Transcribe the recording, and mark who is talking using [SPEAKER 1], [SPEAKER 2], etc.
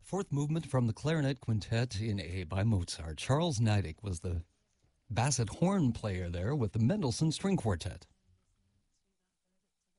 [SPEAKER 1] Fourth movement from the Clarinet Quintet in A by Mozart. Charles Neidig was the basset horn player there with the Mendelssohn String Quartet.